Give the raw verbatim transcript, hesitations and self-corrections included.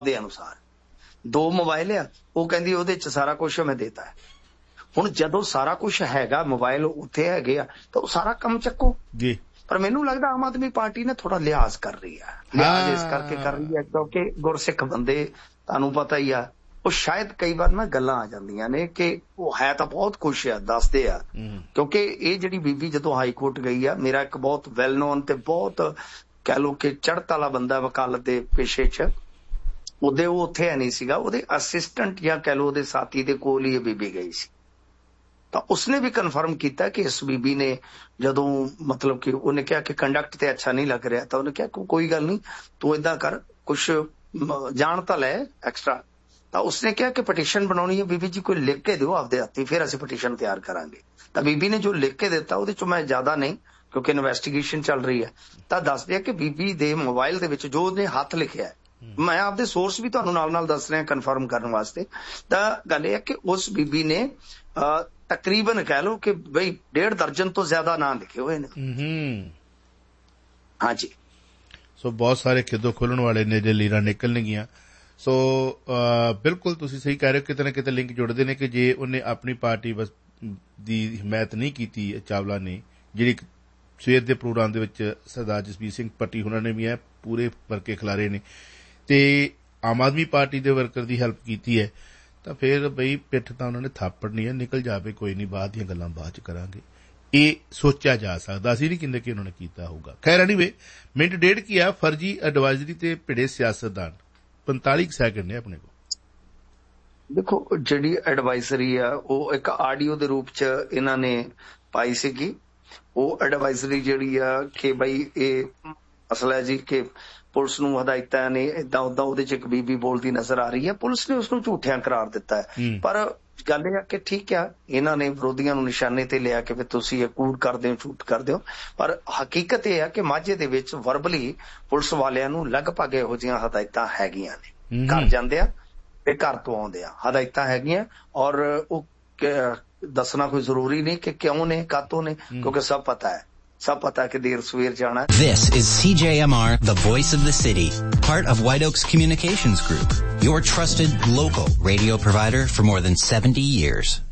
ਦੇ ਅਨੁਸਾਰ ਦੋ ਮੋਬਾਈਲ ਆ, ਉਹ ਕਹਿੰਦੀ ਉਹਦੇ ਚ ਸਾਰਾ ਕੁਛ ਮੈਂ ਦੇਤਾ ਹੈ। ਹੁਣ ਜਦੋਂ ਸਾਰਾ ਕੁਛ ਹੈਗਾ, ਮੋਬਾਈਲ ਉੱਥੇ ਹੈਗੇ ਆ, ਤਾਂ ਉਹ ਸਾਰਾ ਕੰਮ ਚੱਕੋ ਜੀ। ਪਰ ਮੈਨੂੰ ਲੱਗਦਾ ਆਮ ਆਦਮੀ ਪਾਰਟੀ ਨੇ ਥੋੜਾ ਲਿਹਾਜ਼ ਕਰ ਰਹੀ ਹੈ, ਲਿਹਾਜ਼ ਇਸ ਕਰਕੇ ਕਰ ਰਹੀ ਹੈ ਕਿਉਂਕਿ ਗੁਰਸਿੱਖ ਬੰਦੇ ਤੁਹਾਨੂੰ ਪਤਾ ਹੀ ਆ, ਉਹ ਸ਼ਾਇਦ ਕਈ ਵਾਰ ਨਾ ਗੱਲਾਂ ਆ ਜਾਂਦੀਆਂ ਨੇ ਕਿ ਉਹ ਹੈ ਤਾਂ ਬਹੁਤ ਕੁਛ ਆ, ਦੱਸਦੇ ਆ। ਕਿਉਂਕਿ ਇਹ ਜਿਹੜੀ ਬੀਬੀ ਜਦੋਂ ਹਾਈ ਕੋਰਟ ਗਈ ਆ, ਮੇਰਾ ਇੱਕ ਬਹੁਤ ਵੈਲ ਨੋਨ ਤੇ ਬਹੁਤ ਕਹਿ ਲਓ ਕਿ ਚੜ੍ਹਤ ਵਾਲਾ ਬੰਦਾ ਵਕਾਲਤ ਦੇ ਪੇਸ਼ੇ ਚ, ਉਹਦੇ ਉਹ ਉੱਥੇ ਹੈ ਨਹੀਂ ਸੀਗਾ, ਉਹਦੇ ਅਸਿਸਟੈਂਟ ਜਾਂ ਕਹਿ ਲਓ ਉਹਦੇ ਸਾਥੀ ਦੇ ਕੋਲ ਹੀ ਇਹ ਬੀਬੀ ਗਈ ਸੀ। ਤਾਂ ਉਸਨੇ ਵੀ ਕਨਫਰਮ ਕੀਤਾ ਕਿ ਇਸ ਬੀਬੀ ਨੇ ਜਦੋਂ ਮਤਲਬ ਕਿ ਉਹਨੇ ਕਿਹਾ ਕਿ ਕੰਡਕਟ ਤੇ ਅੱਛਾ ਨਹੀਂ ਲੱਗ ਰਿਹਾ, ਤਾਂ ਉਹਨੇ ਕਿਹਾ ਕੋਈ ਗੱਲ ਨਹੀਂ, ਤੂੰ ਏਦਾਂ ਕਰ, ਕੁਛ ਜਾਣ ਤਾਂ ਲੈ ਐਕਸਟਰਾ। ਤਾਂ ਉਸਨੇ ਕਿਹਾ ਕਿ ਪਟੀਸ਼ਨ ਬਣਾਉਣੀ ਹੈ, ਬੀਬੀ ਜੀ ਕੋਈ ਲਿਖ ਕੇ ਦਿਓ ਆਪਦੇ ਹੱਥੀਂ, ਫਿਰ ਅਸੀਂ ਪਟੀਸ਼ਨ ਤਿਆਰ ਕਰਾਂਗੇ। ਤਾਂ ਬੀਬੀ ਨੇ ਜੋ ਲਿਖ ਕੇ ਦਿੱਤਾ ਉਹਦੇ ਚੋਂ ਮੈਂ ਜ਼ਿਆਦਾ ਨਹੀਂ, ਕਿਉਂਕਿ ਇਨਵੈਸਟੀਗੇਸ਼ਨ ਚੱਲ ਰਹੀ ਹੈ, ਤਾਂ ਦੱਸਦੇ ਆ ਕਿ ਬੀਬੀ ਦੇ ਮੋਬਾਈਲ ਦੇ ਵਿੱਚ ਜੋ ਉਹਨੇ ਹੱਥ ਲਿਖਿਆ, ਮੈਂ ਆਪਦੇ ਸੋਰਸ ਵੀ ਤੁਹਾਨੂੰ ਨਾਲ ਨਾਲ ਦੱਸ ਰਿਹਾ ਕਨਫਰਮ ਕਰਨ ਵਾਸਤੇ। ਤਾਂ ਗੱਲ ਇਹ ਹੈ ਕਿ ਉਸ ਬੀਬੀ ਨੇ ਤਕਰੀਬਨ ਕਹਿ ਲਓ ਕਿ ਬਈ ਡੇਢ ਦਰਜਨ ਤੋਂ ਜ਼ਿਆਦਾ ਨਾਂ ਲਿਖੇ ਹੋਏ ਨੇ। ਹਾਂਜੀ, ਸੋ ਬਹੁਤ ਸਾਰੇ ਖਿੱਦੋ ਖੋਲਣ ਵਾਲੇ ਨੇ ਜੇ ਲੀਰਾਂ ਨਿਕਲਣਗੀਆਂ। ਸੋ ਬਿਲਕੁਲ ਤੁਸੀਂ ਸਹੀ ਕਹਿ ਰਹੇ ਹੋ, ਕਿਤੇ ਨਾ ਕਿਤੇ ਲਿੰਕ ਜੁੜਦੇ ਨੇ ਕਿ ਜੇ ਉਹਨੇ ਆਪਣੀ ਪਾਰਟੀ ਦੀ ਹਮਾਇਤ ਨਹੀਂ ਕੀਤੀ ਚਾਵਲਾ ਨੇ, ਜਿਹੜੀ ਸਵੇਰ ਦੇ ਪ੍ਰੋਗਰਾਮ ਦੇ ਵਿੱਚ ਸਰਦਾਰ ਜਸਬੀਰ ਸਿੰਘ ਪੱਟੀ ਉਹਨਾਂ ਨੇ ਵੀ ਇਹ ਪੂਰੇ ਵਰਕੇ ਖਿਲਾਰੇ ਨੇ, ਤੇ ਆਮ ਆਦਮੀ ਪਾਰਟੀ ਦੇ ਵਰਕਰ ਦੀ ਹੈਲਪ ਕੀਤੀ ਹੈ, ਤਾਂ ਫਿਰ ਬਈ ਪਿੱਠ ਤਾਂ ਉਹਨਾਂ ਨੇ ਥਾਪੜਨੀ ਹੈ, ਨਿਕਲ ਜਾਵੇ ਕੋਈ ਨਹੀਂ, ਬਾਅਦ ਦੀਆਂ ਗੱਲਾਂ ਬਾਅਦ ਚ ਕਰਾਂਗੇ। ਇਹ ਸੋਚਿਆ ਜਾ ਸਕਦਾ, ਅਸੀਂ ਨਹੀਂ ਕਹਿੰਦੇ ਕਿ ਉਹਨਾਂ ਨੇ ਕੀਤਾ ਹੋਊਗਾ। ਖੈਰ ਐਨੀਵੇ, ਮਿੰਟ ਡੇਢ ਕੀ ਆ, ਫਰਜੀ ਐਡਵਾਈਜ਼ਰੀ ਤੇ ਭਿੜੇ ਸਿਆਸਤਦਾਨ, ਪੰਤਾਲੀ ਸੈਕਿੰਡ ਨੇ ਆਪਣੇ ਕੋਲ। ਦੇਖੋ, ਜਿਹੜੀ ਐਡਵਾਈਜ਼ਰੀ ਆ ਉਹ ਇੱਕ ਆਡੀਓ ਦੇ ਰੂਪ ਚ ਇਹਨਾਂ ਨੇ ਪਾਈ ਸੀਗੀ। ਉਹ ਐਡਵਾਈਜ਼ਰੀ ਜਿਹੜੀ ਆ ਕਿ ਬਈ ਇਹ ਮਸਲਾ ਹੈ ਜੀ ਕਿ ਪੁਲਿਸ ਨੂੰ ਹਦਾਇਤਾਂ ਨੇ ਏਦਾਂ ਉਦਾਂ, ਉਹਦੇ ਚ ਇੱਕ ਬੀਬੀ ਬੋਲਦੀ ਨਜ਼ਰ ਆ ਰਹੀ ਹੈ, ਪੁਲਿਸ ਨੇ ਉਸਨੂੰ ਝੂਠਿਆਂ ਕਰਾਰ ਦਿੱਤਾ ਹੈ। ਪਰ ਗੱਲ ਇਹ ਆ ਕਿ ਠੀਕ ਆ, ਇਹਨਾਂ ਨੇ ਵਿਰੋਧੀਆਂ ਨੂੰ ਨਿਸ਼ਾਨੇ ਤੇ ਲਿਆ ਕਿ ਤੁਸੀਂ ਇਹ ਕੂੜ ਕਰਦੇ ਹੋ, ਝੂਠ ਕਰਦੇ ਹੋ, ਪਰ ਹਕੀਕਤ ਇਹ ਆ ਕਿ ਮਾਝੇ ਦੇ ਵਿੱਚ ਵਰਬਲੀ ਪੁਲਿਸ ਵਾਲਿਆਂ ਨੂੰ ਲਗਭਗ ਇਹੋ ਜਿਹੀਆਂ ਹਦਾਇਤਾਂ ਹੈਗੀਆਂ ਨੇ। ਘਰ ਜਾਂਦੇ ਆ ਤੇ ਘਰ ਤੋਂ ਆਉਂਦੇ ਆ, ਹਦਾਇਤਾਂ ਹੈਗੀਆਂ, ਔਰ ਉਹ ਦੱਸਣਾ ਕੋਈ ਜ਼ਰੂਰੀ ਨਹੀਂ ਕਿ ਕਿਉਂ ਨੇ, ਕਾਤੋਂ ਨੇ, ਕਿਉਂਕਿ ਸਭ ਪਤਾ ਹੈ, ਸਭ ਪਤਾ ਕਿ ਦੇਰ ਸਵੇਰ ਜਾਣਾ। This is C J M R, the voice of the city, part of White Oaks Communications Group, your trusted local radio provider for more than seventy years.